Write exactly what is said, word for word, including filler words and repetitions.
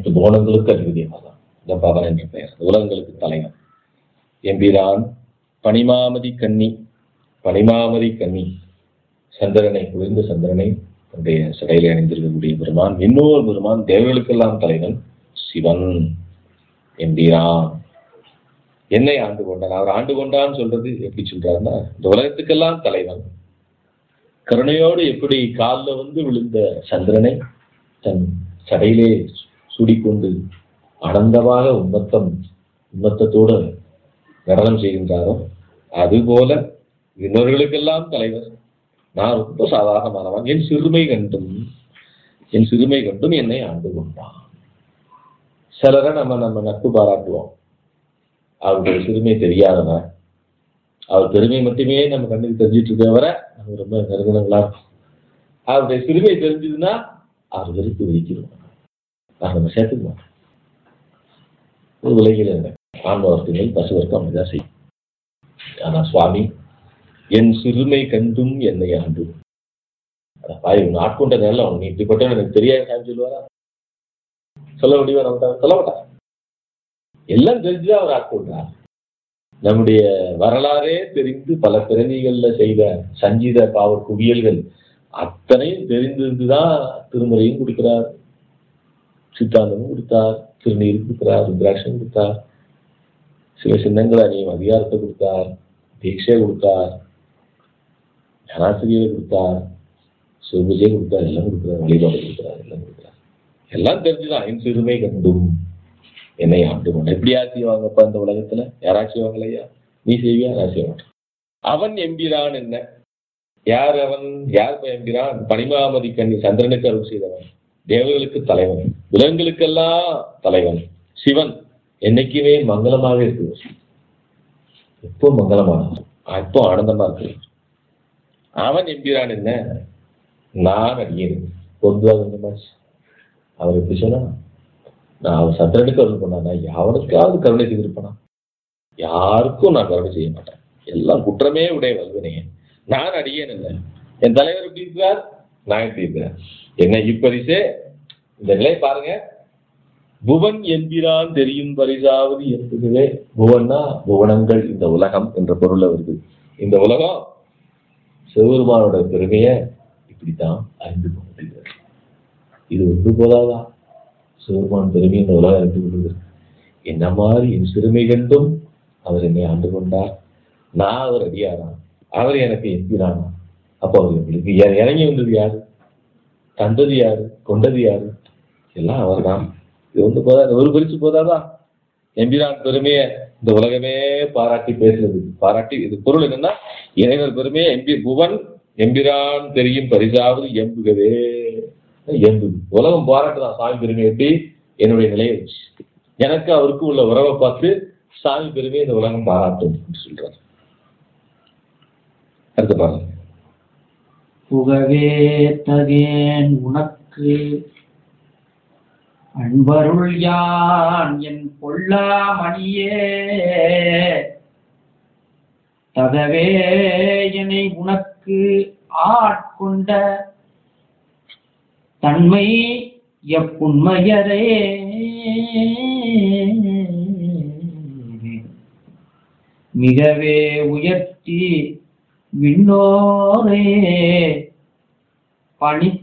புவனங்களுக்கு அதிபதியாக தான் இந்த பவன் என்ற பெயர். உலகங்களுக்கு தலைவன் எம்பிரான். பனிமாமதி கன்னி, பனிமாமதி கன்னி சந்திரனை, குளிர்ந்த சந்திரனை தன்னுடைய சிறையில் அணிந்திருக்கக்கூடிய பெருமான். இன்னொரு பெருமான் தேவர்களுக்கெல்லாம் தலைவன் சிவன் எம்பிரான். என்னை ஆண்டு கொண்டான். அவர் ஆண்டு கொண்டான்னு சொல்றது எப்படி சொல்றாருன்னா, இந்த உலகத்துக்கெல்லாம் தலைவன் கருணையோடு எப்படி காலில் வந்து விழுந்த சந்திரனை தன் சடையிலே சூடிக்கொண்டு ஆனந்தமாக உன்மத்தம் உன்மத்தத்தோடு நடனம் செய்கின்றாரோ அதுபோல இன்னொருகளுக்கெல்லாம் தலைவர். நான் ரொம்ப சாதாரணமானவன். என் சிறுமை கண்டும் என் சிறுமை கண்டும் என்னை ஆண்டு கொண்டான். சிலரை நம்ம நம்ம நட்பு பாராட்டுவோம். அவருடைய சிறுமை தெரியாதவன், அவர் பெருமை மட்டுமே நம்ம கண்ணுக்கு தெரிஞ்சிட்டு இருக்கவரை நம்ம ரொம்ப நெருங்கினங்களா இருக்கும். அவருடைய சிறுமை தெரிஞ்சதுன்னா அவர் வெறுத்து வெடிக்கிறோம், நம்ம சேர்த்துக்குவோம். ஒரு உலகில் ஆன்மவர்த்தங்கள் பசுவர்க்கம் அப்படிதான் செய்யும். ஆனா சுவாமி என் சிறுமை கண்டும் என்னை ஆண்டு பாய் உன் ஆட்கொண்ட நேரில் அவங்க இப்படிப்பட்ட எனக்கு தெரியாது சாமி சொல்லுவாரா? சொல்ல முடியுமா? நம்ம சொல்ல மாட்டார். எல்லாம் தெரிஞ்சுதான் அவர் ஆட்கொண்டார். நம்முடைய வரலாறே தெரிந்து பல பிறவிகள்ல செய்த சஞ்சீத பாவ குவியல்கள் அத்தனையும் தெரிந்திருந்துதான் திருமுறையும் கொடுக்கிறார், சித்தாந்தமும் கொடுத்தார், திருநீர் கொடுக்கிறார், ருத்ராட்சம் கொடுத்தார், சில சின்னங்கள் அணியும் அதிகாரத்தை கொடுத்தார், தீட்சை கொடுத்தார், ஞானாசிரியை கொடுத்தார், சிவபூஜை கொடுத்தார், எல்லாம் கொடுக்கிறார், வழிபாடு கொடுக்கிறார், எல்லாம் கொடுக்கிறார். எல்லாம் தெரிஞ்சுதான் என் சிறுமை கண்டும் என்னை ஆண்டு கொண்ட. எப்படியா செய்வாங்கப்பா இந்த உலகத்துல? யாராச்சும் செய்வாங்களையா? நீ செய்வியா? நான் செய்ய மாட்டேன். அவன் எம்பிரான். என்ன யார் அவன்? யார் எம்பிரான்? பனிமாமதி கண்ணி சந்திரனுக்கு அருள் செய்தவன், தேவர்களுக்கு தலைவன், விலங்குகளுக்கெல்லாம் தலைவன் சிவன். என்னைக்குமே மங்களமாக இருக்கு, எப்போ மங்களமானவன், எப்போ ஆனந்தமா இருக்கு. அவன் எம்பிரான். என்ன நான் அடியேன் பொதுவாக அவர் எப்படி சொன்னா, நான் அவர் சந்திரனுக்கு அருள் பண்ணானா யாருக்காவது கருணை செய்திருப்பானா? யாருக்கும் நான் கருணை செய்ய மாட்டேன். எல்லாம் குற்றமே உடைய வல்வனே. நான் அடியேன். இல்லை என் தலைவர் எப்படி இருக்கிறார், நான் எப்படி இருக்கிறேன். என்ன இப்பரிசே இந்த நிலை பாருங்க. புவன் என்கிறான் தெரியும் பரிசாவது என்பதுவே. புவன்னா புவனங்கள், இந்த உலகம் என்ற பொருள் வருது. இந்த உலகம் சிவபெருமானோட பெருமையை இப்படித்தான் அறிந்து கொண்டிருக்கிறது. இது ஒன்று போதாதான் சிவபெருமான் பெருமை இந்த உலகம் அறிந்து கொள்வது. என்ன மாதிரி என் சிறுமை கண்டும் அவர் என்னை ஆண்டு கொண்டார். நான் அவர் அடியாரான், அவர் எனக்கு எம்பிரானா. அப்போ அவர் எங்களுக்கு இறங்கி வந்தது யாரு, தந்தது யாரு, கொண்டது யாரு? எல்லாம் அவர் தான். இது ஒன்று போதாது, ஒரு பரிசு போதாதான் எம்பிரான் பெருமையை இந்த உலகமே பாராட்டி பேசுறது. பாராட்டி இது பொருள் என்னன்னா, இறைவர் பெருமையை எம்பி புவன் எம்பிரான் தெரியும் பரிசாவது எம்புகவே. எம்புது உலகம் பாராட்டுதான் சாமி பெருமையை. எப்படி என்னுடைய நிலையை வச்சு எனக்கு அவருக்கு உள்ள உறவை பார்த்து சாமி பெருமையை இந்த உலகம் பாராட்டும் சொல்றாரு. அடுத்த பாருங்க. புகவே தகேன் உனக்கு அன்பருள் யான் என் பொல்லாமணியே, தகவே என்னை உனக்கு ஆட்கொண்ட தன்மை எப்புண்மையரே. மிகவே உயர்த்தி விண்ணோரே பணி